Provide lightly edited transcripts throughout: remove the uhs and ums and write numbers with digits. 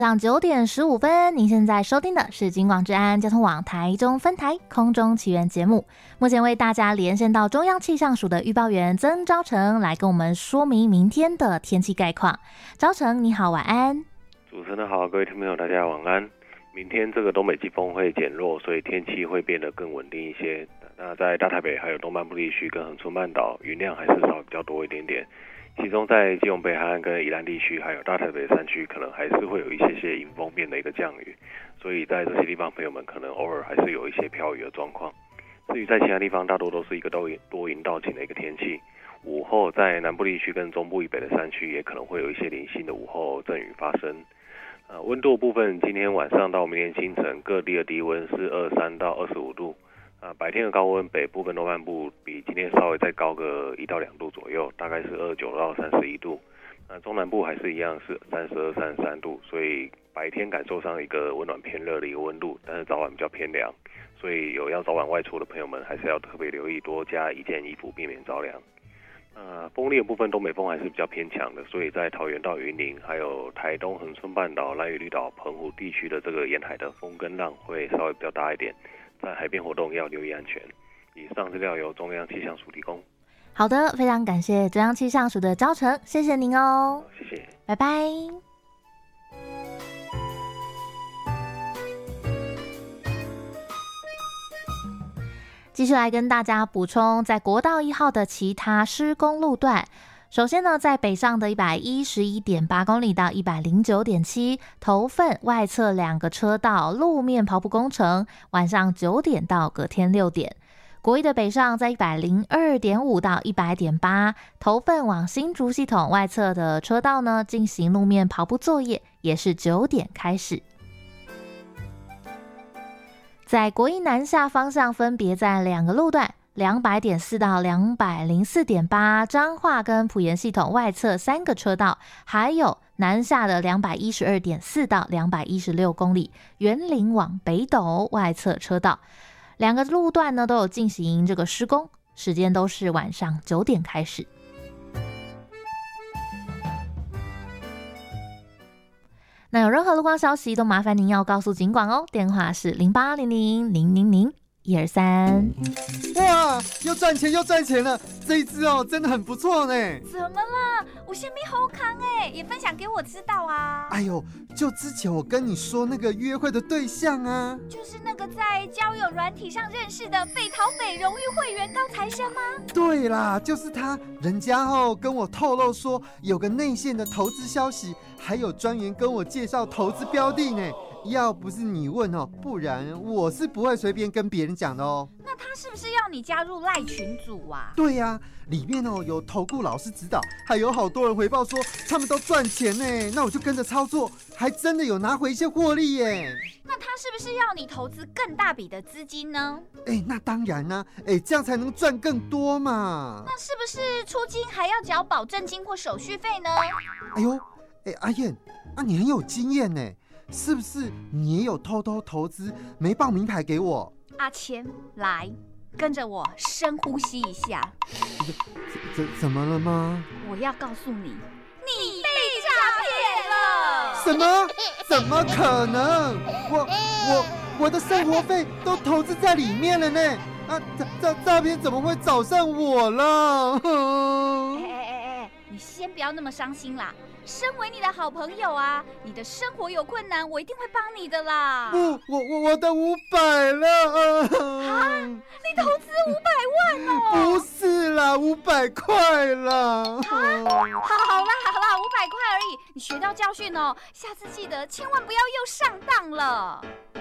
上9:15，您现在收听的是金广治安交通网台中分台空中奇缘节目。目前为大家连线到中央气象署的预报员曾昭成来跟我们说明明天的天气概况。昭成你好，晚安。 主持人好，各位听众朋友大家晚安。明天这个东北季风会减弱，所以天气会变得更稳定一些。那在大台北还有东半部地区跟恒春半岛云量还是稍微比较多一点点。其中在基隆北海岸跟宜兰地区还有大台北山区可能还是会有一些迎风面的一个降雨，所以在这些地方朋友们可能偶尔还是有一些飘雨的状况。至于在其他地方大多都是一个多云到晴的一个天气，午后在南部地区跟中部以北的山区也可能会有一些零星的午后阵雨发生。温度部分，今天晚上到明天清晨各地的低温是23到25度。白天的高温，北部跟东半部比今天稍微再高个1到2度左右，大概是29到31度。中南部还是一样是32、33度，所以白天感受上一个温暖偏热的一个温度，但是早晚比较偏凉，所以有要早晚外出的朋友们还是要特别留意，多加一件衣服，避免着凉。风力的部分，东北风还是比较偏强的，所以在桃园到云林，还有台东恒春半岛、兰屿绿岛、澎湖地区的这个沿海的风跟浪会稍微比较大一点。在海边活动要留意安全。以上资料由中央气象署提供。 好的，非常感谢中央气象署的昭成，谢谢您哦。 谢谢， 拜拜。继续来跟大家补充在国道1号的其他施工路段。首先呢，在北上的111.8公里到109.7头份外侧2个车道路面刨补工程，晚上9点到隔天6点。国一的北上在102.5到100.8头份往新竹系统外侧的车道呢进行路面刨补作业，也是9点开始。在国一南下方向分别在2个路段200.4到204.8彰化跟埔盐系统外侧3个车道，还有南下的212.4到216公里员林往北斗外侧车道，2个路段呢都有进行这个施工，时间都是晚上9点开始。那有任何路况消息都麻烦您要告诉警广哦，电话是0800000123。 哇，又赚钱又赚钱了！这一支哦，真的很不错呢。 怎么了？我先没好康哎，也分享给我知道啊。 哎呦，就之前我跟你说那个约会的对象啊， 就是那个在交友软体上认识的北桃北荣誉会员高材生吗？ 对啦，就是他。人家跟我透露说有个内线的投资消息，还有专员跟我介绍投资标的呢。要不是你问不然我是不会随便跟别人讲的哦。 那他是不是要你加入赖群组啊？ 对呀，里面有投顾老师指导，还有好多人回报说他们都赚钱呢。那我就跟着操作，还真的有拿回一些获利耶。 那他是不是要你投资更大笔的资金呢？ 那当然啦，这样才能赚更多嘛。 那是不是出金还要缴保证金或手续费呢？ 哎呦，阿燕，你很有经验呢。是不是你也有偷偷投资没报名牌给我？ 阿谦，来跟着我深呼吸一下。 怎么了吗？ 我要告诉你，你被诈骗了。 什么？怎么可能？我的生活费都投资在里面了呢。诈骗怎么会找上我了？ 你先不要那么伤心啦。身为你的好朋友啊，你的生活有困难，我一定会帮你的啦。 不，我的500了。 啊，你投资500万哦？ 不是啦，500块啦。 好啦，500块而已，你学到教训哦，下次记得千万不要又上当了。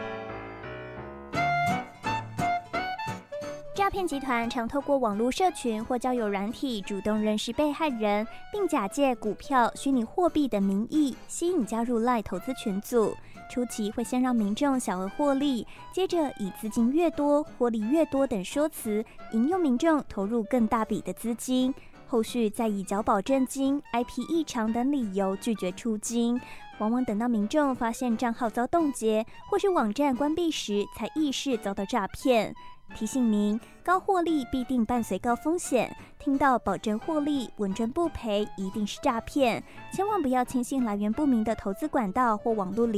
诈骗集团常透过网络社群或交友软体主动认识被害人，并假借股票、虚拟货币的名义吸引加入赖投资群组。初期会先让民众小额获利，接着以资金越多、获利越多等说辞，引诱民众投入更大笔的资金。后续再以缴保证金、IP 异常等理由拒绝出金，往往等到民众发现账号遭冻结或是网站关闭时，才意识遭到诈骗。提醒您，高获利必定伴随高风险，听到保证获利、稳赚不赔，一定是诈骗，千万不要轻信来源不明的投资管道或网络